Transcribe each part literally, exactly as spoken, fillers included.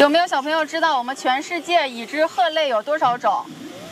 有没有小朋友知道我们全世界已知鹤类有多少种？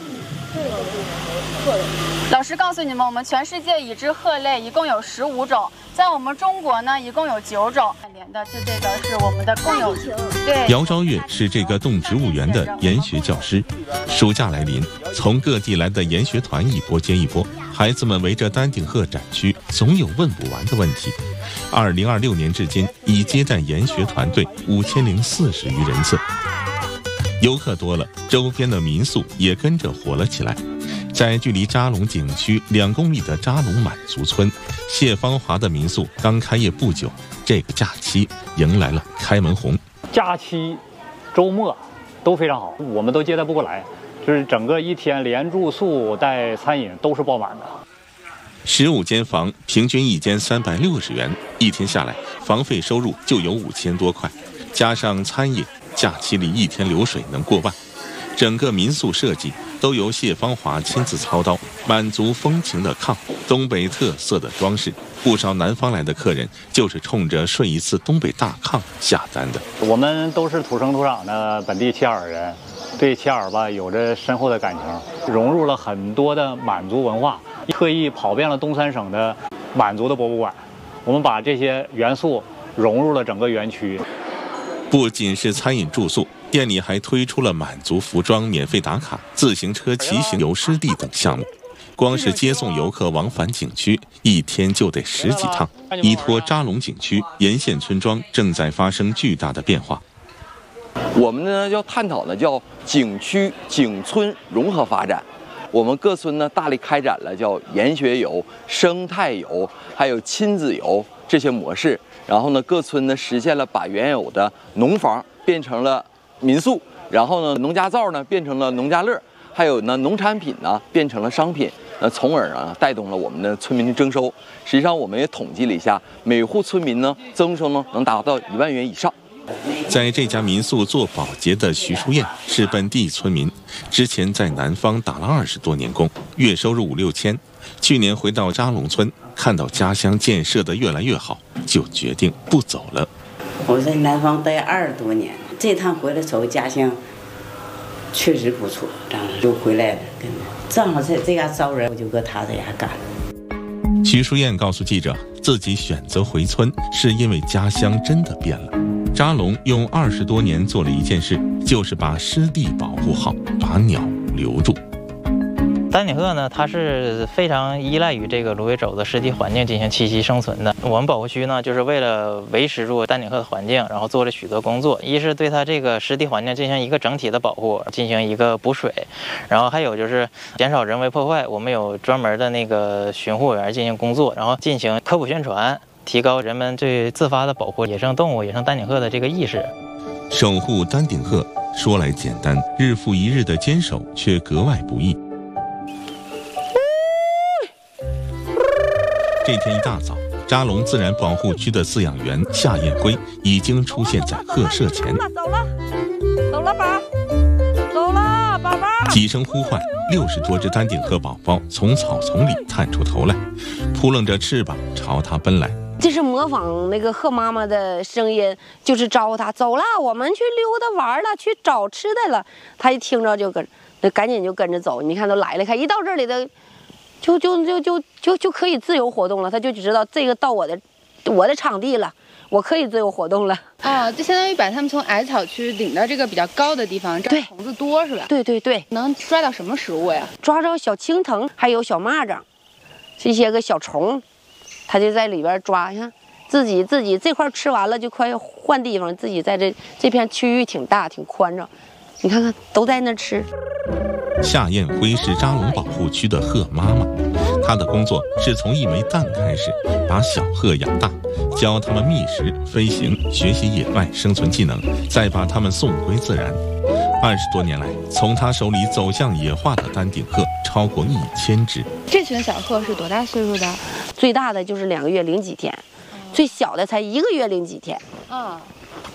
老师告诉你们，我们全世界已知鹤类一共有十五种，在我们中国呢，一共有九种。连的就这个是我们的共有对。 姚昭月是这个动植物园的研学教师。暑假来临，从各地来的研学团一波接一波，孩子们围着丹顶鹤展区，总有问不完的问题。二零二六年至今，已接待研学团队五千零四十余人次。游客多了，周边的民宿也跟着火了起来。在距离扎龙景区两公里的扎龙满族村，谢芳华的民宿刚开业不久，这个假期迎来了开门红。 假期、周末都非常好，我们都接待不过来，就是整个一天连住宿带餐饮都是爆满的。 十五间房，平均一间三百六十元，一天下来，房费收入就有五千多块，加上餐饮，假期里一天流水能过万。整个民宿设计都由谢芳华亲自操刀，满族风情的炕，东北特色的装饰，不少南方来的客人就是冲着睡一次东北大炕下单的。 我们都是土生土长的本地切尔人，对切尔吧有着深厚的感情，融入了很多的满族文化，特意跑遍了东三省的满族的博物馆，我们把这些元素融入了整个园区。 不仅是餐饮住宿，店里还推出了满族服装免费打卡、自行车骑行游湿地等项目。光是接送游客往返景区，一天就得十几趟。依托扎龙景区，沿线村庄正在发生巨大的变化。 我们呢要探讨呢叫景区景村融合发展。我们各村呢大力开展了叫研学游、生态游，还有亲子游这些模式。然后呢，各村呢实现了把原有的农房变成了民宿，然后呢，农家灶呢变成了农家乐，还有呢，农产品呢变成了商品，那从而啊带动了我们的村民的征收。实际上，我们也统计了一下，每户村民呢增收呢能达到一万元以上。 在这家民宿做保洁的徐淑燕是本地村民，之前在南方打了二十多年工，月收入五六千。去年回到扎龙村，看到家乡建设的越来越好，就决定不走了。 我在南方待二十多年，这趟回来瞅家乡确实不错，正好就回来了。正好在这家招人，我就搁他这家干。 徐淑燕告诉记者，自己选择回村是因为家乡真的变了。扎龙用二十多年做了一件事，就是把湿地保护好，把鸟留住。 丹顶鹤呢，它是非常依赖于这个芦苇肘的湿地环境进行栖息生存的。我们保护区呢，就是为了维持住丹顶鹤的环境，然后做了许多工作。一是对它这个湿地环境进行一个整体的保护，进行一个补水，然后还有就是减少人为破坏。我们有专门的那个巡护员进行工作，然后进行科普宣传，提高人们对自发的保护野生动物、野生丹顶鹤的这个意识。 守护丹顶鹤说来简单，日复一日的坚守却格外不易。这天一大早，扎龙自然保护区的饲养员夏艳辉已经出现在鹤舍前。 走了，走了，宝，走了，宝宝。 几声呼唤，六十多只丹顶鹤宝宝从草丛里探出头来，扑棱着翅膀朝他奔来。 这是模仿那个鹤妈妈的声音，就是招呼他走了，我们去溜达玩了，去找吃的了。他一听着就跟，那赶紧就跟着走。你看都来了，看一到这里的。就就就就就就可以自由活动了，他就知道这个到我的我的场地了，我可以自由活动了。 啊，就相当于把他们从矮草区领到这个比较高的地方，这虫子多是吧？ 对对对， 能抓到什么食物呀？ 抓着小青藤，还有小蚂蚱，这些个小虫，他就在里边抓。你看自己自己这块吃完了，就快要换地方，自己在这这片区域挺大挺宽敞，你看看都在那吃。 夏艳辉是扎龙保护区的鹤妈妈，她的工作是从一枚蛋开始，把小鹤养大，教它们觅食、飞行，学习野外生存技能，再把它们送归自然。二十多年来，从她手里走向野化的丹顶鹤超过一千只。 这群小鹤是多大岁数的？ 最大的就是两个月零几天，最小的才一个月零几天。 啊。